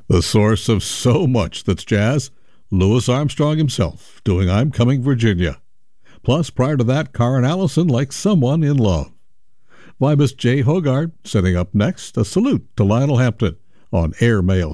The source of so much that's jazz, Louis Armstrong himself doing I'm Coming Virginia. Plus, prior to that, Karen Allison like Someone in Love. Vibus J. Hogarth setting up next, a salute to Lionel Hampton on Air Mail